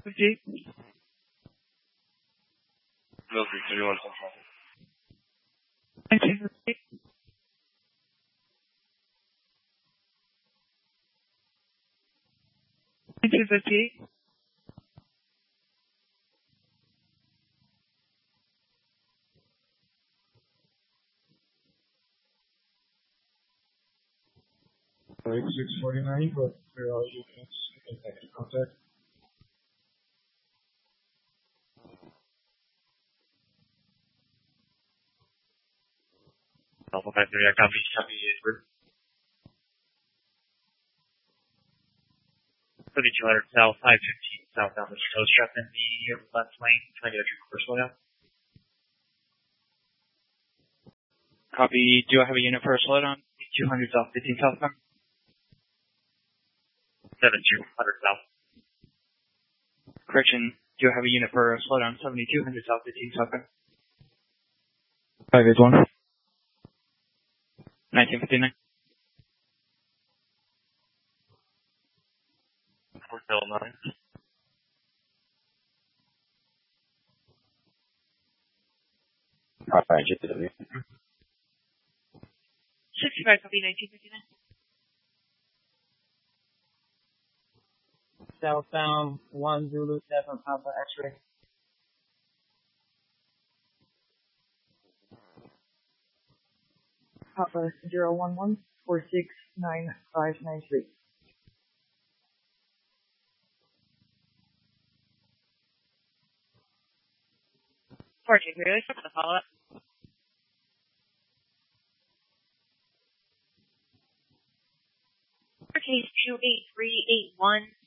50. Military 31 Central. 1950. 1958. Flight 649, but for all units, executive contact. Alpha 53, copy, Edward. 3200 South, 515 southbound Mr. Coast, trapped in the left lane, trying to get a true course slow down. Copy, do I have a unit for a slowdown? 200 South, 15 southbound. 7200 South. Correction, do I have a unit for a slowdown? 7200 South, 15 southbound. 581. 1959. 409. Alright, JW. 65, copy, 1959. Southbound 1 Zulu 7 Papa X-ray. Papa 011 469593. Fortune, really quick to follow up. Case 28381